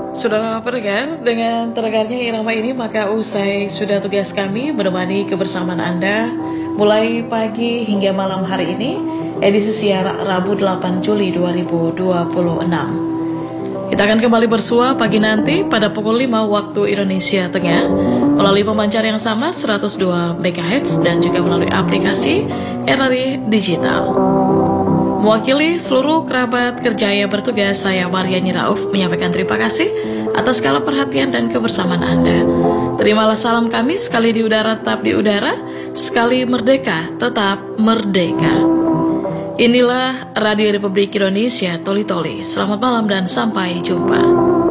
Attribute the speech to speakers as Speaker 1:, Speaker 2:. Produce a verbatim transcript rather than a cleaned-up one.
Speaker 1: Saudara pendengar, dengan terdengarnya irama ini maka usai sudah tugas kami menemani kebersamaan Anda mulai pagi hingga malam hari ini, edisi siar Rabu delapan Juli dua ribu dua puluh enam. Kita akan kembali bersua pagi nanti pada pukul lima waktu Indonesia Tengah melalui pemancar yang sama seratus dua megahertz dan juga melalui aplikasi R R I Digital. Mewakili seluruh kerabat kerja yang bertugas, saya Maryani Rauf menyampaikan terima kasih atas segala perhatian dan kebersamaan Anda. Terimalah salam kami, sekali di udara tetap di udara, sekali merdeka tetap merdeka. Inilah Radio Republik Indonesia Toli Toli. Selamat malam dan sampai jumpa.